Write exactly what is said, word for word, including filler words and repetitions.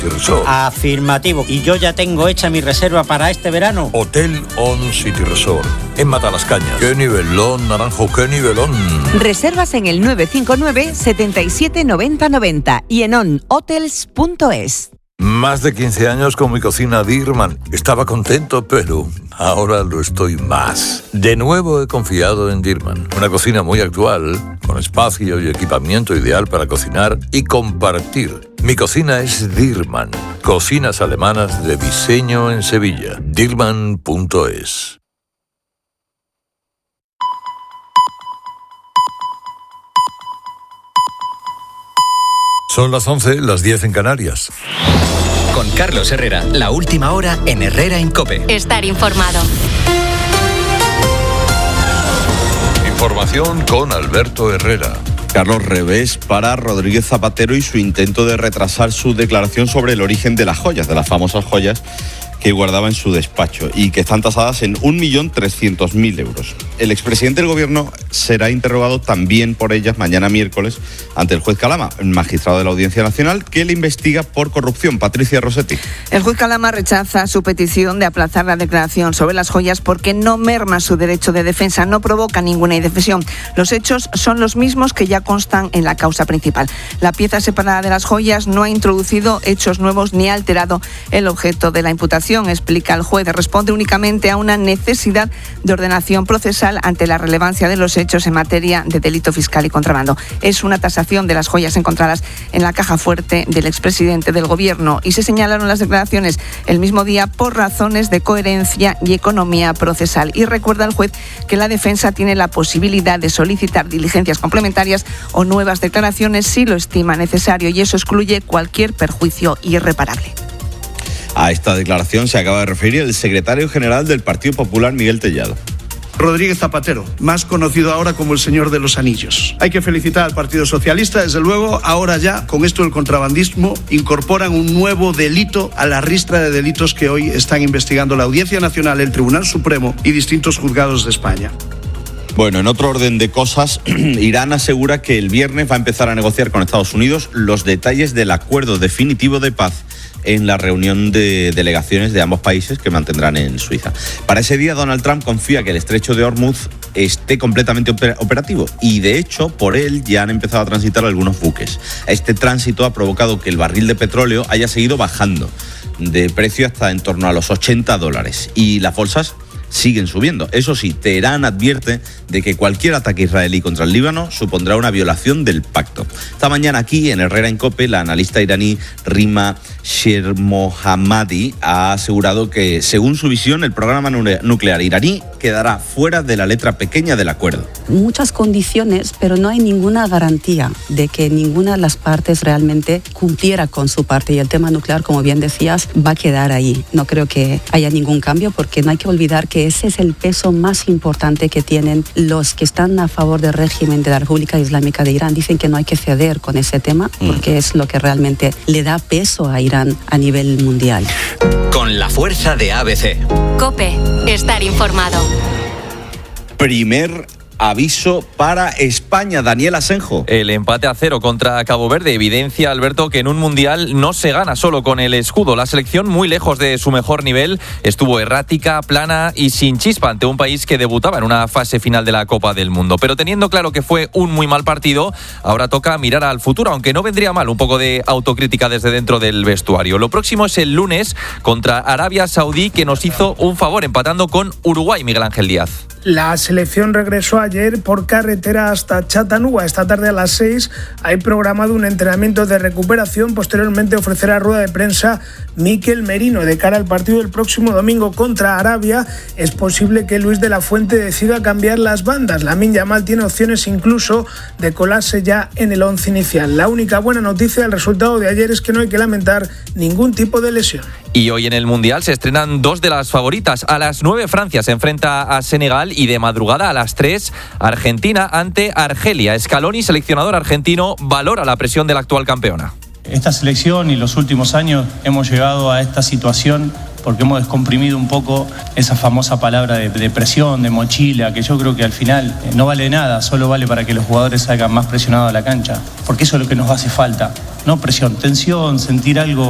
City Resort. Afirmativo. ¿Y yo ya tengo hecha mi reserva para este verano? Hotel On City Resort, en Matalascañas. ¡Qué nivelón, Naranjo, qué nivelón! Reservas en el nueve cinco nueve, setenta y siete, noventa, noventa y en on hotels punto es. Más de quince años con mi cocina Dirman. Estaba contento, pero ahora lo estoy más. De nuevo he confiado en Dirman. Una cocina muy actual, con espacio y equipamiento ideal para cocinar y compartir. Mi cocina es Dirman. Cocinas alemanas de diseño en Sevilla. Dirman punto es. Son las once, las diez en Canarias. Con Carlos Herrera, la última hora en Herrera en COPE. Estar informado. Información con Alberto Herrera. Carlos, revés para Rodríguez Zapatero y su intento de retrasar su declaración sobre el origen de las joyas, de las famosas joyas que guardaba en su despacho y que están tasadas en un millón trescientos mil euros. El expresidente del gobierno será interrogado también por ellas mañana miércoles ante el juez Calama, el magistrado de la Audiencia Nacional, que le investiga por corrupción. Patricia Rossetti. El juez Calama rechaza su petición de aplazar la declaración sobre las joyas porque no merma su derecho de defensa, no provoca ninguna indefensión. Los hechos son los mismos que ya constan en la causa principal. La pieza separada de las joyas no ha introducido hechos nuevos ni ha alterado el objeto de la imputación, explica el juez. Responde únicamente a una necesidad de ordenación procesal ante la relevancia de los hechos en materia de delito fiscal y contrabando. Es una tasación de las joyas encontradas en la caja fuerte del expresidente del gobierno y se señalaron las declaraciones el mismo día por razones de coherencia y economía procesal. Y recuerda el juez que la defensa tiene la posibilidad de solicitar diligencias complementarias o nuevas declaraciones si lo estima necesario, y eso excluye cualquier perjuicio irreparable. A esta declaración se acaba de referir el secretario general del Partido Popular, Miguel Tellado. Rodríguez Zapatero, más conocido ahora como el Señor de los Anillos. Hay que felicitar al Partido Socialista, desde luego. Ahora ya, con esto del contrabandismo, incorporan un nuevo delito a la ristra de delitos que hoy están investigando la Audiencia Nacional, el Tribunal Supremo y distintos juzgados de España. Bueno, en otro orden de cosas, Irán asegura que el viernes va a empezar a negociar con Estados Unidos los detalles del acuerdo definitivo de paz en la reunión de delegaciones de ambos países que mantendrán en Suiza. Para ese día, Donald Trump confía que el estrecho de Hormuz esté completamente operativo y, de hecho, por él ya han empezado a transitar algunos buques. Este tránsito ha provocado que el barril de petróleo haya seguido bajando de precio hasta en torno a los ochenta dólares y las bolsas siguen subiendo. Eso sí, Teherán advierte de que cualquier ataque israelí contra el Líbano supondrá una violación del pacto. Esta mañana aquí en Herrera en COPE, la analista iraní Rima Shermohammadi ha asegurado que, según su visión, el programa nuclear iraní quedará fuera de la letra pequeña del acuerdo. Muchas condiciones, pero no hay ninguna garantía de que ninguna de las partes realmente cumpliera con su parte, y el tema nuclear, como bien decías, va a quedar ahí. No creo que haya ningún cambio, porque no hay que olvidar que ese es el peso más importante que tienen los que están a favor del régimen de la República Islámica de Irán. Dicen que no hay que ceder con ese tema porque mm. es lo que realmente le da peso a Irán a nivel mundial. Con la fuerza de A B C. COPE, estar informado. Primer aviso para España, Daniel Asenjo. El empate a cero contra Cabo Verde evidencia, Alberto, que en un mundial no se gana solo con el escudo. La selección, muy lejos de su mejor nivel, estuvo errática, plana y sin chispa ante un país que debutaba en una fase final de la Copa del Mundo. Pero teniendo claro que fue un muy mal partido, ahora toca mirar al futuro, aunque no vendría mal un poco de autocrítica desde dentro del vestuario. Lo próximo es el lunes contra Arabia Saudí, que nos hizo un favor empatando con Uruguay, Miguel Ángel Díaz. La selección regresó ayer por carretera hasta Chattanooga. Esta tarde a las seis hay programado un entrenamiento de recuperación. Posteriormente ofrecerá rueda de prensa Mikel Merino de cara al partido del próximo domingo contra Arabia. Es posible que Luis de la Fuente decida cambiar las bandas. Lamine Yamal tiene opciones incluso de colarse ya en el once inicial. La única buena noticia del resultado de ayer es que no hay que lamentar ningún tipo de lesión. Y hoy en el Mundial se estrenan dos de las favoritas. A las nueve Francia se enfrenta a Senegal y de madrugada a las tres Argentina ante Argelia. Scaloni, seleccionador argentino, valora la presión de la actual campeona. Esta selección y los últimos años hemos llegado a esta situación porque hemos descomprimido un poco esa famosa palabra de, de presión, de mochila, que yo creo que al final no vale nada, solo vale para que los jugadores salgan más presionados a la cancha, porque eso es lo que nos hace falta, no presión, tensión, sentir algo